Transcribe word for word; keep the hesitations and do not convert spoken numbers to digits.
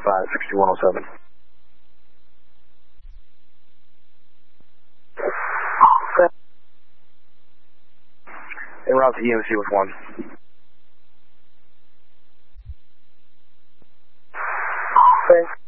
five six two one oh seven. En route to E M C with one. Thanks.